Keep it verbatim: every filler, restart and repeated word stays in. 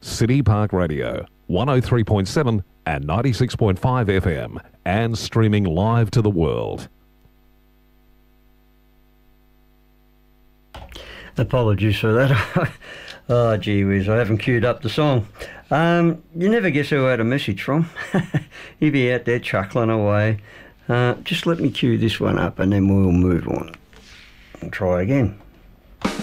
City Park Radio, one oh three point seven and ninety-six point five F M, and streaming live to the world. Apologies for that. Oh, gee whiz, I haven't queued up the song. Um, you never guess who I had a message from. He'd be out there chuckling away. Uh, just let me cue this one up and then we'll move on and try again.